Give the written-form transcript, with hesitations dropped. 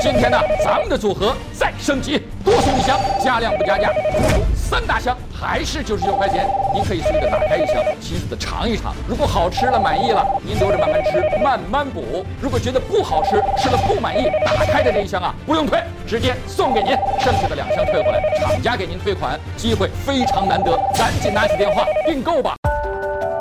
今天呢，咱们的组合再升级，多送一箱，加量不加价，3大箱还是99块钱。您可以随意的打开一箱，细细的尝一尝。如果好吃了满意了，您留着慢慢吃，慢慢补。如果觉得不好吃，吃了不满意，打开的这一箱啊不用退，直接送给您，剩下的2箱退回来，厂家给您退款，机会非常难得，赶紧拿起电话订购吧。